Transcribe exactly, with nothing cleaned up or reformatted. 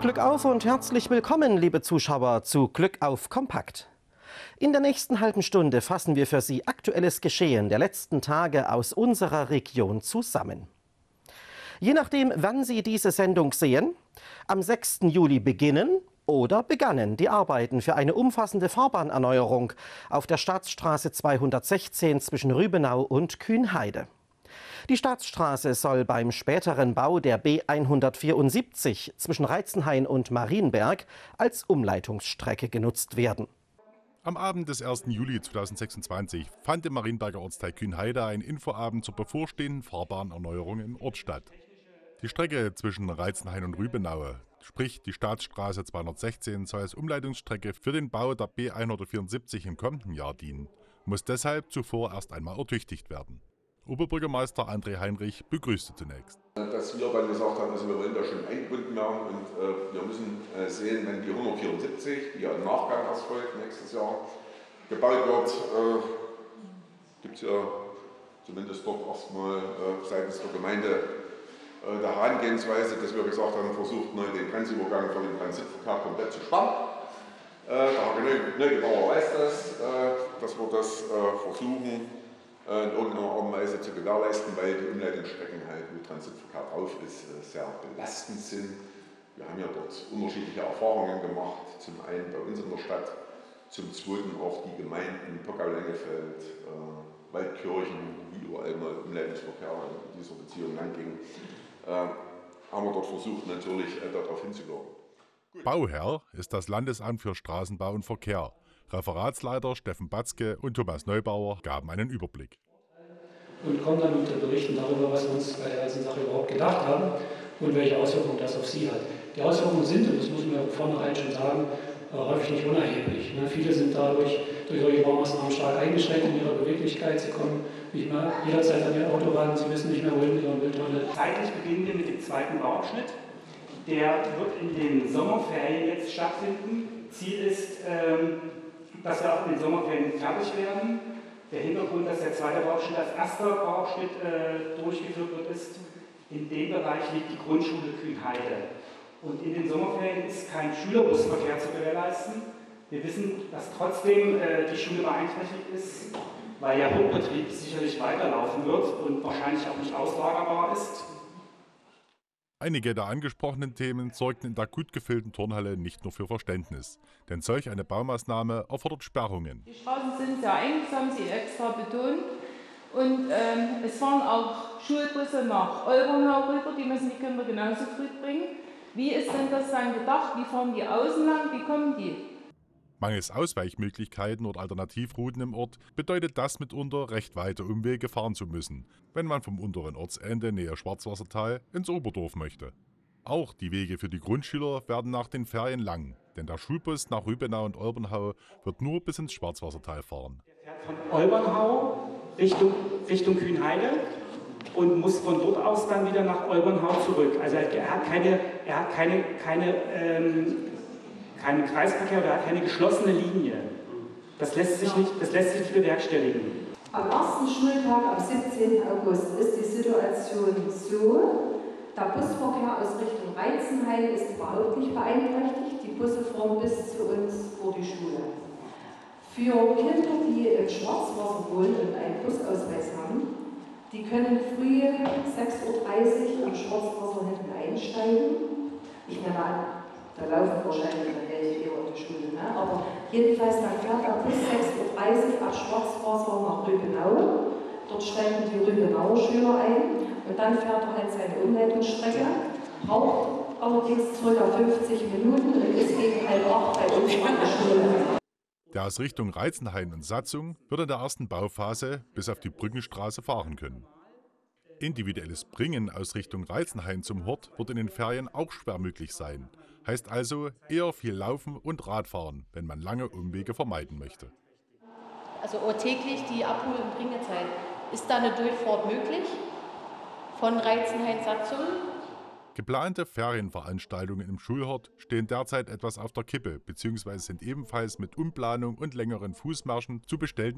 Glück auf und herzlich willkommen, liebe Zuschauer, zu Glück auf Kompakt. In der nächsten halben Stunde fassen wir für Sie aktuelles Geschehen der letzten Tage aus unserer Region zusammen. Je nachdem, wann Sie diese Sendung sehen, am sechsten Juli beginnen oder begannen die Arbeiten für eine umfassende Fahrbahnerneuerung auf der Staatsstraße zweihundertsechzehn zwischen Rübenau und Kühnheide. Die Staatsstraße soll beim späteren Bau der B hundertvierundsiebzig zwischen Reitzenhain und Marienberg als Umleitungsstrecke genutzt werden. Am Abend des ersten Juli zweitausendsechsundzwanzig fand im Marienberger Ortsteil Kühnheide ein Infoabend zur bevorstehenden Fahrbahnerneuerung im Ort statt. Die Strecke zwischen Reitzenhain und Rübenau, sprich die Staatsstraße zweihundertsechzehn, soll als Umleitungsstrecke für den Bau der B hundertvierundsiebzig im kommenden Jahr dienen, muss deshalb zuvor erst einmal ertüchtigt werden. Oberbürgermeister André Heinrich begrüßte zunächst. Dass wir dann gesagt haben, also wir wollen da schon eingebunden werden und äh, wir müssen äh, sehen, wenn die hundertvierundsiebzig, die ja im Nachgang erst folgt, nächstes Jahr gebaut wird, äh, gibt es ja zumindest dort erstmal äh, seitens der Gemeinde äh, der Herangehensweise, dass wir gesagt haben, versucht neu den Grenzübergang für den Transitverkehr komplett zu sperren. Äh, der Herr Neugebauer weiß das, äh, dass wir das äh, versuchen, in irgendeiner Art und Weise zu gewährleisten, weil die Umleitungsstrecken halt, wo Transitverkehr drauf ist, sehr belastend sind. Wir haben ja dort unterschiedliche Erfahrungen gemacht, zum einen bei uns in der Stadt, zum zweiten auch die Gemeinden Pockau-Lengefeld, äh, Waldkirchen, wie überall mal Umleitungsverkehr in dieser Beziehung lang ging, äh, haben wir dort versucht, natürlich äh, darauf hinzuwirken. Bauherr ist das Landesamt für Straßenbau und Verkehr. Referatsleiter Steffen Batzke und Thomas Neubauer gaben einen Überblick. Und kommen dann und berichten darüber, was wir uns bei der ganzen Sache überhaupt gedacht haben und welche Auswirkungen das auf sie hat. Die Auswirkungen sind, und das muss man vornherein schon sagen, häufig nicht unerheblich. Viele sind dadurch durch solche Baumaßnahmen stark eingeschränkt in ihrer Beweglichkeit. Sie kommen nicht mehr jederzeit an ihr Auto ran, sie wissen nicht mehr, wohin mit ihrer Mülltonne. Zeitlich beginnen wir mit dem zweiten Bauabschnitt. Der wird in den Sommerferien jetzt stattfinden. Ziel ist, dass wir auch in den Sommerferien fertig werden. Der Hintergrund, dass der zweite Bauabschnitt als erster Bauabschnitt äh, durchgeführt wird, ist, in dem Bereich liegt die Grundschule Kühnheide. Und in den Sommerferien ist kein Schülerbusverkehr zu gewährleisten. Wir wissen, dass trotzdem äh, die Schule beeinträchtigt ist, weil der Hauptbetrieb sicherlich weiterlaufen wird und wahrscheinlich auch nicht auslagerbar ist. Einige der angesprochenen Themen sorgten in der gut gefüllten Turnhalle nicht nur für Verständnis, denn solch eine Baumaßnahme erfordert Sperrungen. Die Straßen sind sehr eng, das haben Sie extra betont. Und ähm, es fahren auch Schulbusse nach Olbernau rüber, die müssen die Kinder genauso früh bringen. Wie ist denn das dann gedacht? Wie fahren die außen lang? Wie kommen die? Mangels Ausweichmöglichkeiten oder Alternativrouten im Ort bedeutet das mitunter recht weite Umwege fahren zu müssen, wenn man vom unteren Ortsende nähe Schwarzwassertal ins Oberdorf möchte. Auch die Wege für die Grundschüler werden nach den Ferien lang, denn der Schulbus nach Rübenau und Olbernau wird nur bis ins Schwarzwassertal fahren. Er fährt von Olbernau Richtung, Richtung Kühnheide und muss von dort aus dann wieder nach Olbernau zurück. Also er hat keine, er hat keine, keine ähm, keinen Kreisverkehr oder hat keine geschlossene Linie. Das lässt sich nicht, das lässt sich nicht bewerkstelligen. Am ersten Schultag, am siebzehnten August, ist die Situation so, der Busverkehr aus Richtung Reitzenhain ist überhaupt nicht beeinträchtigt. Die Busse fahren bis zu uns vor die Schule. Für Kinder, die im Schwarzwasser wohnen und einen Busausweis haben, die können früh sechs Uhr dreißig am Schwarzwasser hinten einsteigen. Ich nehme an, da laufen wahrscheinlich dann welche eher in die Schule, ne? Aber jedenfalls, dann fährt er bis sechs Uhr dreißig ab Schwarzwasser nach Rübenau. Dort steigen die Rübenauer Schüler ein und dann fährt er halt seine Umleitungsstrecke, braucht allerdings ca. fünfzig Minuten und ist gegen halb acht bei uns an der Schule. Der aus Richtung Reitzenhain und Satzung wird in der ersten Bauphase bis auf die Brückenstraße fahren können. Individuelles Bringen aus Richtung Reitzenhain zum Hort wird in den Ferien auch schwer möglich sein. Heißt also eher viel Laufen und Radfahren, wenn man lange Umwege vermeiden möchte. Also täglich die Abhol- und Bringezeit. Ist da eine Durchfahrt möglich von Reitzenhain-Satzung? Geplante Ferienveranstaltungen im Schulhort stehen derzeit etwas auf der Kippe bzw. sind ebenfalls mit Umplanung und längeren Fußmärschen zu bestellten